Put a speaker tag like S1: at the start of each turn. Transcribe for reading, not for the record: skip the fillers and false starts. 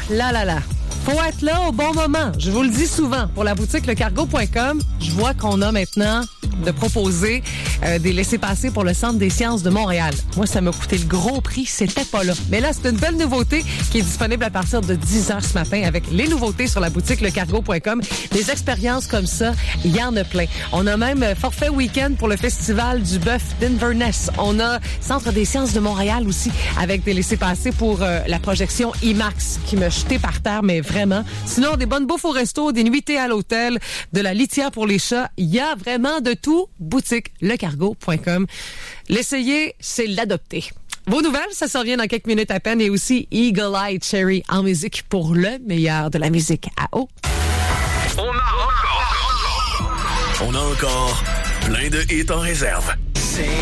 S1: là. Faut être là au bon moment. Je vous le dis souvent. Pour la boutique lecargo.com, je vois qu'on a maintenant de proposer des laissez-passer pour le Centre des sciences de Montréal. Moi, ça m'a coûté le gros prix. C'était pas là. Mais là, c'est une belle nouveauté qui est disponible à partir de 10h ce matin avec les nouveautés sur la boutique lecargo.com. Des expériences comme ça, il y en a plein. On a même forfait week-end pour le festival du bœuf d'Inverness. On a Centre des sciences de Montréal aussi avec des laissez-passer pour la projection IMAX qui m'a jeté par terre, mais vraiment. Sinon, des bonnes bouffes au resto, des nuitées à l'hôtel, de la litière pour les chats. Il y a vraiment de tout. Boutique lecargo.com. L'essayer, c'est l'adopter. Vos nouvelles, ça s'en vient dans quelques minutes à peine. Et aussi Eagle Eye Cherry en musique pour le meilleur de la musique à eau.
S2: On a encore plein de hits en réserve.